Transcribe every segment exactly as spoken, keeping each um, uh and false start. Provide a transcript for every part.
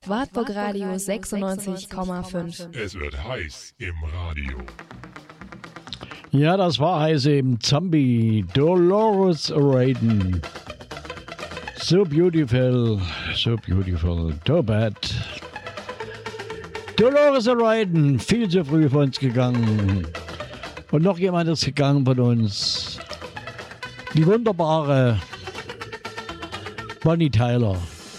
Wartburg Radio sechsundneunzig Komma fünf. Es wird heiß im Radio. Ja, das war heiß eben. Zombie, Dolores O'Riordan. So beautiful, so beautiful, too bad. Dolores O'Riordan, viel zu früh von uns gegangen. Und noch jemand ist gegangen von uns. Die wunderbare Bonnie Tyler.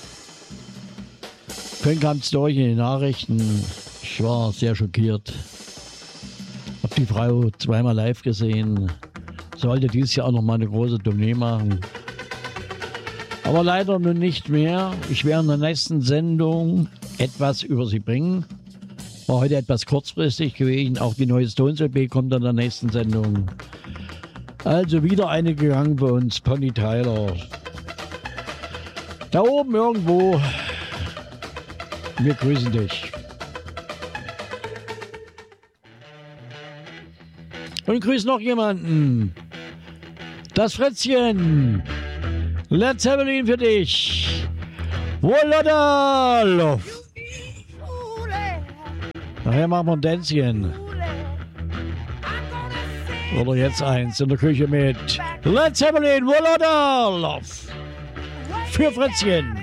Vorhin kam es durch in den Nachrichten. Ich war sehr schockiert. Hab die Frau zweimal live gesehen. Sollte dieses Jahr auch noch mal eine große Tournee machen. Aber leider nun nicht mehr. Ich werde in der nächsten Sendung etwas über sie bringen. War heute etwas kurzfristig gewesen. Auch die neue Stones L P kommt in der nächsten Sendung. Also wieder eine gegangen bei uns, Bonnie Tyler. Da oben irgendwo. Wir grüßen dich. Und grüß noch jemanden. Das Fritzchen. Let's have it für dich. Wolada Love. Nachher machen wir ein Tänzchen. Oder jetzt eins in der Küche mit Let's have it Wolada Love. Für Fritzchen.